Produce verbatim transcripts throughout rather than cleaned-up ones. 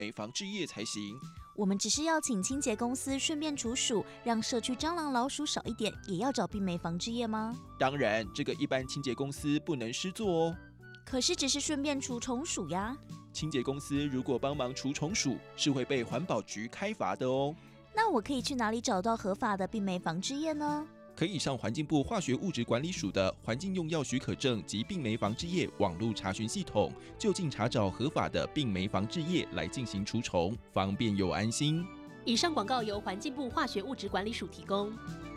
没防治业才行。 我们只是要请清洁公司顺便除鼠，让社区蟑螂老鼠少一点，也要找病媒防治业吗？ 当然，这个一般清洁公司不能施作哦。 可是只是顺便除虫鼠呀。 清洁公司如果帮忙除虫鼠，是会被环保局开罚的哦。 那我可以去哪里找到合法的病媒防治业呢？ 可以上环境部化学物质管理署的环境用药许可证及病媒防治业网络查询系统，就近查找合法的病媒防治业来进行除虫，方便又安心。 以上广告由环境部化学物质管理署提供。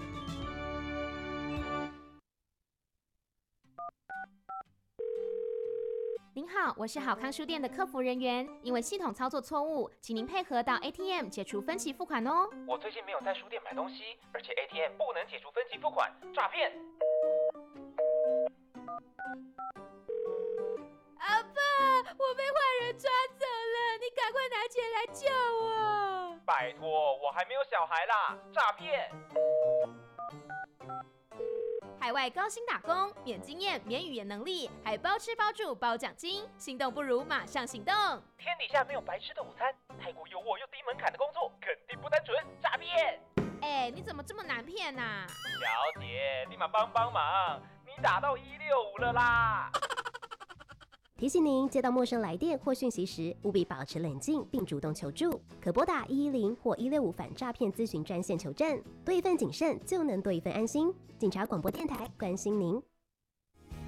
您好，我是好康书店的客服人员，因为系统操作错误，请您配合到 A T M 解除分期付款哦。 我最近没有在书店买东西，而且 A T M 不能解除分期付款，诈骗！ 阿爸，我被坏人抓走了，你赶快拿钱来救我！ 拜托，我还没有小孩啦，诈骗！ 海外高薪打工，免经验、免语言能力，还包吃包住包奖金，心动不如马上行动！ 天底下没有白吃的午餐，泰国有我又低门槛的工作，肯定不单纯，诈骗！ 哎，你怎么这么难骗啊？ 小姐，立马帮帮忙，你打到一六五了啦！ 提醒您，接到陌生来电或讯息时，务必保持冷静并主动求助，可拨打一一零或一六五反诈骗咨询专线求证。多一份谨慎，就能多一份安心。警察广播电台关心您。